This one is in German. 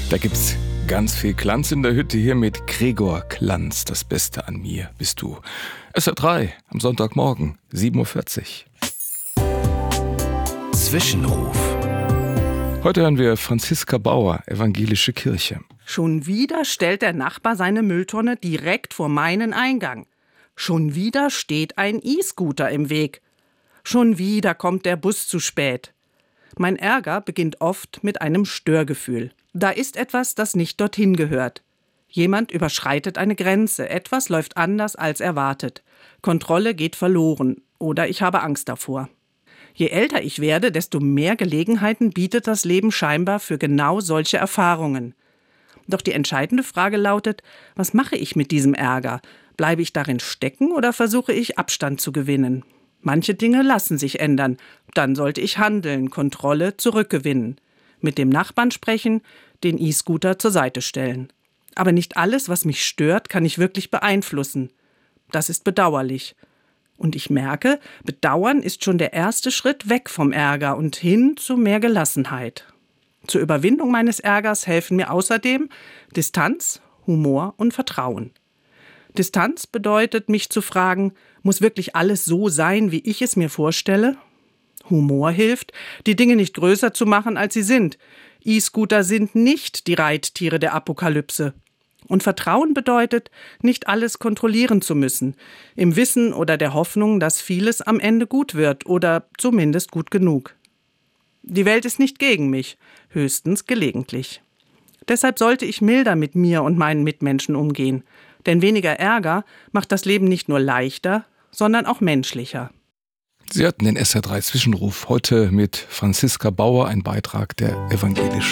Da gibt's ganz viel Glanz in der Hütte hier mit Gregor Glanz. Das Beste an mir bist du. SR3 am Sonntagmorgen, 7:40 Uhr. Zwischenruf. Heute hören wir Franziska Bauer, Evangelische Kirche. Schon wieder stellt der Nachbar seine Mülltonne direkt vor meinen Eingang. Schon wieder steht ein E-Scooter im Weg. Schon wieder kommt der Bus zu spät. Mein Ärger beginnt oft mit einem Störgefühl. Da ist etwas, das nicht dorthin gehört. Jemand überschreitet eine Grenze, etwas läuft anders als erwartet. Kontrolle geht verloren oder ich habe Angst davor. Je älter ich werde, desto mehr Gelegenheiten bietet das Leben scheinbar für genau solche Erfahrungen. Doch die entscheidende Frage lautet, was mache ich mit diesem Ärger? Bleibe ich darin stecken oder versuche ich Abstand zu gewinnen? Manche Dinge lassen sich ändern. Dann sollte ich handeln, Kontrolle zurückgewinnen. Mit dem Nachbarn sprechen, den E-Scooter zur Seite stellen. Aber nicht alles, was mich stört, kann ich wirklich beeinflussen. Das ist bedauerlich. Und ich merke, Bedauern ist schon der erste Schritt weg vom Ärger und hin zu mehr Gelassenheit. Zur Überwindung meines Ärgers helfen mir außerdem Distanz, Humor und Vertrauen. Distanz bedeutet, mich zu fragen, muss wirklich alles so sein, wie ich es mir vorstelle? Humor hilft, die Dinge nicht größer zu machen, als sie sind. E-Scooter sind nicht die Reittiere der Apokalypse. Und Vertrauen bedeutet, nicht alles kontrollieren zu müssen, im Wissen oder der Hoffnung, dass vieles am Ende gut wird oder zumindest gut genug. Die Welt ist nicht gegen mich, höchstens gelegentlich. Deshalb sollte ich milder mit mir und meinen Mitmenschen umgehen. Denn weniger Ärger macht das Leben nicht nur leichter, sondern auch menschlicher. Sie hatten den SR3 Zwischenruf heute mit Franziska Bauer, ein Beitrag der Evangelischen